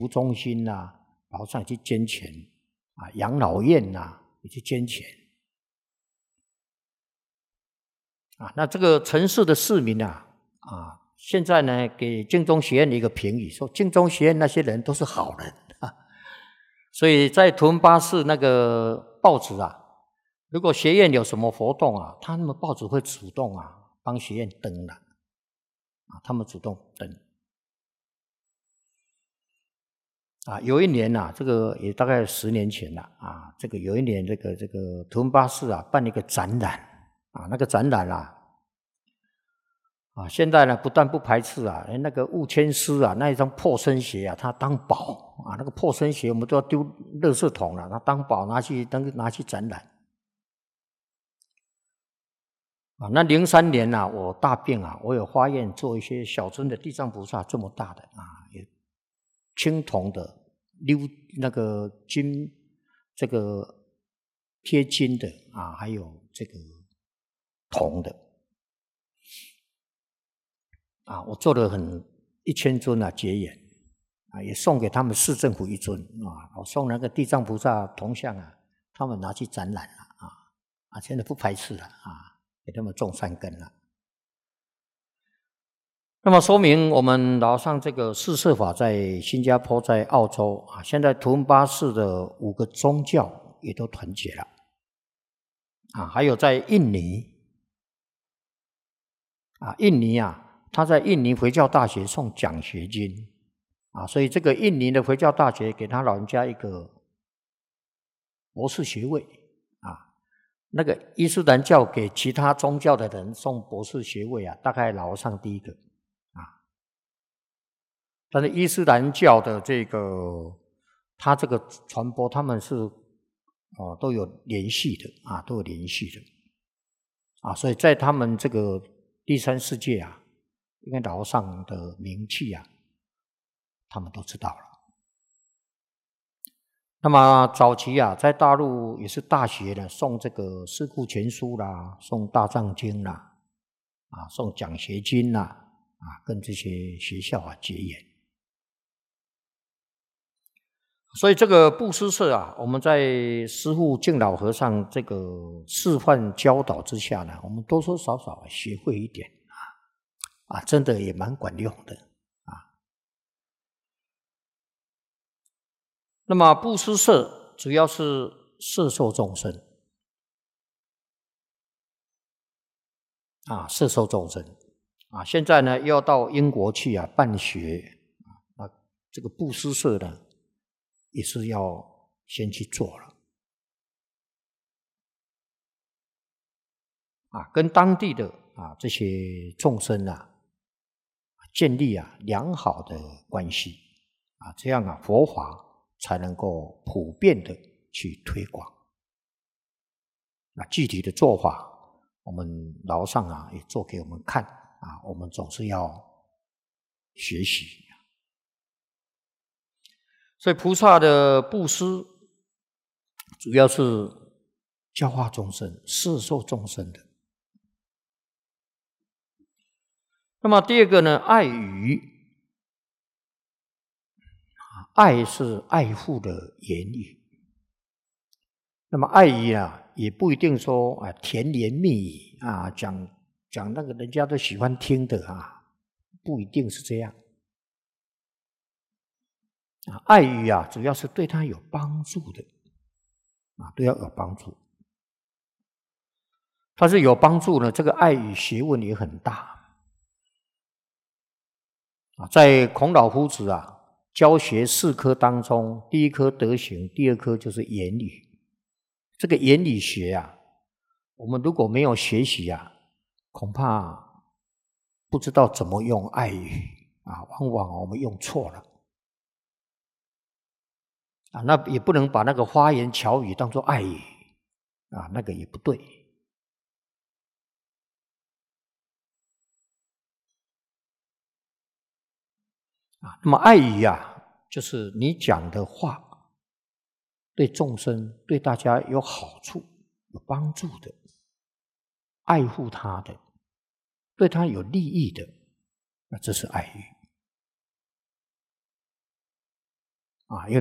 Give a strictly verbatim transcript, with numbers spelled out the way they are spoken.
服中心呐、啊，老上去捐钱啊，养老院呐、啊、也去捐钱啊。那这个城市的市民啊啊，现在呢给净宗学院的一个评语，说净宗学院那些人都是好人啊。所以在图文巴士那个报纸啊，如果学院有什么活动啊，他们报纸会主动啊帮学院登了啊，他们主动登。啊，有一年呐、啊，这个也大概十年前了啊，这个有一年这个这个图文巴士啊办了一个展览啊，那个展览啊，啊现在呢不但不排斥啊，那个悟谦师啊那一双破僧鞋啊，他当宝啊，那个破僧鞋我们都要丢垃圾桶了，他当宝拿去当拿去展览啊。那零三年呐、啊，我大病啊，我有发愿做一些小尊的地藏菩萨这么大的啊，也青铜的鎏那个金这个贴金的啊，还有这个铜的啊，我做了很一千尊啊结缘啊，也送给他们市政府一尊啊，我送那个地藏菩萨铜像啊，他们拿去展览了啊啊，现在不排斥了啊，给他们种善根了。那么说明我们老上这个四摄法在新加坡、在澳洲啊，现在图文巴士的五个宗教也都团结了啊，还有在印尼啊，印尼啊，他在印尼回教大学送奖学金啊，所以这个印尼的回教大学给他老人家一个博士学位啊，那个伊斯兰教给其他宗教的人送博士学位啊，大概老上第一个。但是伊斯兰教的这个，他这个传播，他们是哦都有联系的啊，都有联系的啊，所以在他们这个第三世界啊，因为老上的名气啊，他们都知道了。那么早期啊，在大陆也是大学呢，送这个《四库全书》啦，送《大藏经》啦，啊，送奖学金啦，啊，跟这些学校啊结缘。所以这个布施社啊，我们在师父净老和尚这个示范教导之下呢，我们多多少少学会一点啊，啊，真的也蛮管用的啊。那么布施社主要是摄受众生啊，摄受众生啊。现在呢，又要到英国去啊办学啊，这个布施社呢，也是要先去做了啊，跟当地的啊这些众生啊建立啊良好的关系啊，这样啊佛法才能够普遍的去推广。那具体的做法，我们老上啊也做给我们看啊，我们总是要学习。所以菩萨的布施主要是教化众生、摄受众生的。那么第二个呢，爱语，爱是爱护的言语。那么爱语啊，也不一定说啊甜言蜜语啊，讲讲那个人家都喜欢听的啊，不一定是这样。啊，爱语啊，主要是对他有帮助的啊，对他有帮助。但是有帮助呢，这个爱语学问也很大啊。在孔老夫子啊教学四科当中，第一科德行，第二科就是言语。这个言语学啊，我们如果没有学习啊，恐怕不知道怎么用爱语啊，往往我们用错了。啊，那也不能把那个花言巧语当作爱语啊，那个也不对啊。那么爱语啊，就是你讲的话对众生、对大家有好处、有帮助的，爱护他的，对他有利益的，那这是爱语。 啊，因为